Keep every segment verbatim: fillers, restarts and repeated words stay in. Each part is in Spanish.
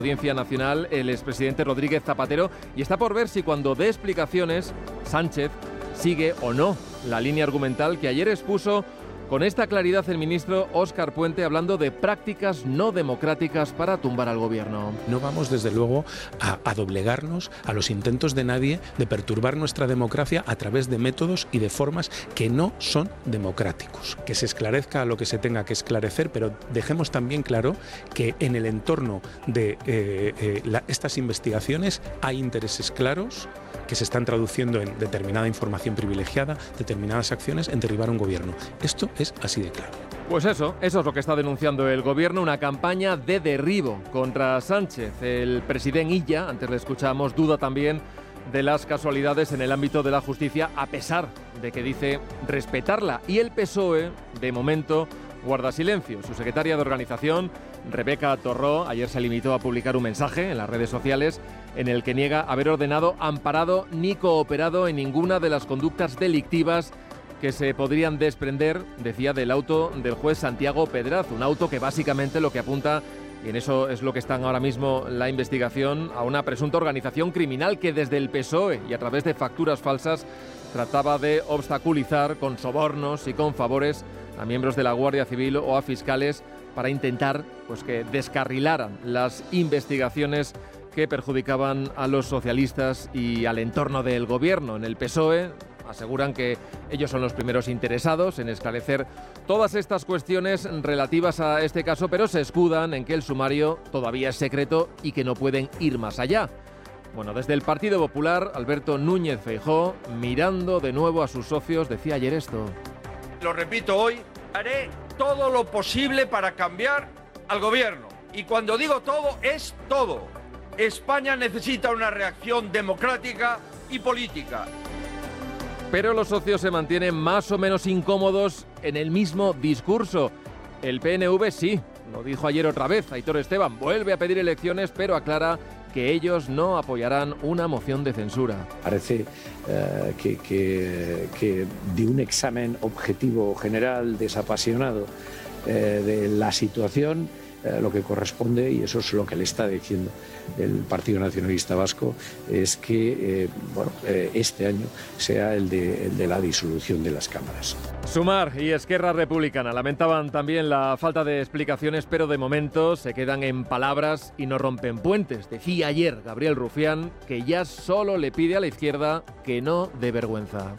Audiencia Nacional el expresidente Rodríguez Zapatero y está por ver si cuando dé explicaciones Sánchez sigue o no la línea argumental que ayer expuso con esta claridad el ministro Óscar Puente, hablando de prácticas no democráticas para tumbar al gobierno. No vamos, desde luego, a, a doblegarnos a los intentos de nadie de perturbar nuestra democracia a través de métodos y de formas que no son democráticos. Que se esclarezca lo que se tenga que esclarecer, pero dejemos también claro que en el entorno de eh, eh, la, estas investigaciones hay intereses claros que se están traduciendo en determinada información privilegiada, determinadas acciones en derribar un gobierno. Esto es así de claro. Pues eso, eso es lo que está denunciando el gobierno, una campaña de derribo contra Sánchez. El presidente Illa, antes le escuchamos, duda también de las casualidades en el ámbito de la justicia, a pesar de que dice respetarla. Y el P S O E, de momento, guarda silencio. Su secretaria de organización, Rebeca Torró, ayer se limitó a publicar un mensaje en las redes sociales en el que niega haber ordenado, amparado ni cooperado en ninguna de las conductas delictivas que se podrían desprender, decía, del auto del juez Santiago Pedraz, un auto que básicamente lo que apunta, y en eso es lo que está ahora mismo la investigación, a una presunta organización criminal que desde el P S O E y a través de facturas falsas trataba de obstaculizar con sobornos y con favores a miembros de la Guardia Civil o a fiscales para intentar pues, que descarrilaran las investigaciones que perjudicaban a los socialistas y al entorno del gobierno. En el P S O E aseguran que ellos son los primeros interesados en esclarecer todas estas cuestiones relativas a este caso, pero se escudan en que el sumario todavía es secreto y que no pueden ir más allá. Bueno, desde el Partido Popular, Alberto Núñez Feijóo, mirando de nuevo a sus socios, decía ayer esto. Lo repito hoy, haré todo lo posible para cambiar al gobierno. Y cuando digo todo, es todo. España necesita una reacción democrática y política. Pero los socios se mantienen más o menos incómodos en el mismo discurso. El P N V sí, lo dijo ayer otra vez. Aitor Esteban vuelve a pedir elecciones, pero aclara que ellos no apoyarán una moción de censura. Parece uh, que, que, que de un examen objetivo, general, desapasionado eh, de la situación, Eh, lo que corresponde, y eso es lo que le está diciendo el Partido Nacionalista Vasco, es que eh, bueno, eh, este año sea el de, el de la disolución de las cámaras. Sumar y Esquerra Republicana lamentaban también la falta de explicaciones, pero de momento se quedan en palabras y no rompen puentes. Decía ayer Gabriel Rufián que ya solo le pide a la izquierda que no dé vergüenza.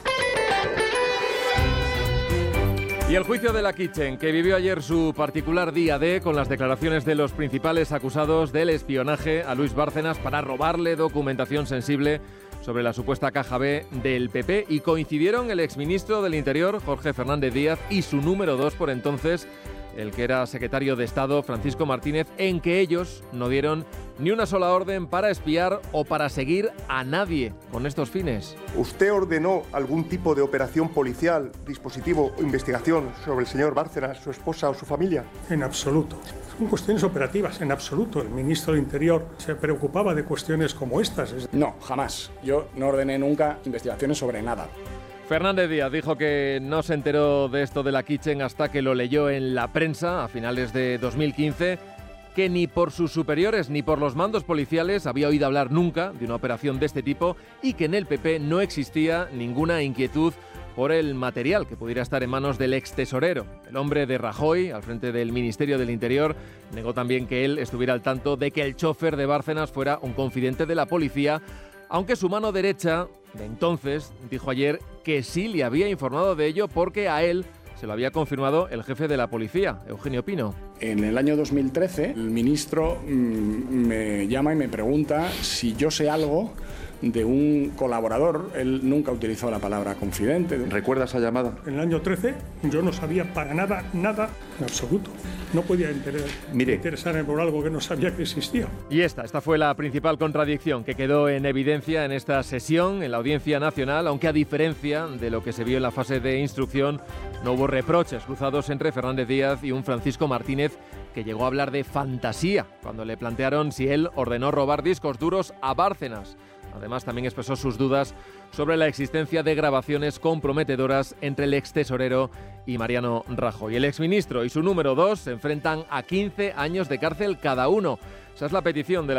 Y el juicio de la Kitchen, que vivió ayer su particular día D con las declaraciones de los principales acusados del espionaje a Luis Bárcenas para robarle documentación sensible sobre la supuesta caja B del P P, y coincidieron el exministro del Interior, Jorge Fernández Díaz, y su número dos por entonces, el que era secretario de Estado, Francisco Martínez, en que ellos no dieron ni una sola orden para espiar o para seguir a nadie con estos fines. ¿Usted ordenó algún tipo de operación policial, dispositivo o investigación sobre el señor Bárcenas, su esposa o su familia? En absoluto. Son cuestiones operativas, en absoluto. El ministro del Interior se preocupaba de cuestiones como estas. No, jamás. Yo no ordené nunca investigaciones sobre nada. Fernández Díaz dijo que no se enteró de esto de la Kitchen hasta que lo leyó en la prensa a finales de dos mil quince, que ni por sus superiores ni por los mandos policiales había oído hablar nunca de una operación de este tipo, y que en el P P no existía ninguna inquietud por el material que pudiera estar en manos del ex tesorero. El hombre de Rajoy, al frente del Ministerio del Interior, negó también que él estuviera al tanto de que el chofer de Bárcenas fuera un confidente de la policía, aunque su mano derecha de entonces dijo ayer que sí le había informado de ello porque a él se lo había confirmado el jefe de la policía, Eugenio Pino. En el año dos mil trece, el ministro mmm, me llama y me pregunta si yo sé algo de un colaborador. Él nunca utilizó la palabra confidente. ¿Recuerda esa llamada? En el año trece yo no sabía para nada, nada, en absoluto. No podía inter- Mire. interesarme por algo que no sabía que existía. Y esta, esta fue la principal contradicción que quedó en evidencia en esta sesión en la Audiencia Nacional, aunque a diferencia de lo que se vio en la fase de instrucción, no hubo reproches cruzados entre Fernández Díaz y un Francisco Martínez, que llegó a hablar de fantasía cuando le plantearon si él ordenó robar discos duros a Bárcenas. Además, también expresó sus dudas sobre la existencia de grabaciones comprometedoras entre el ex tesorero y Mariano Rajoy. El exministro y su número dos se enfrentan a quince años de cárcel cada uno. Esa es la petición de la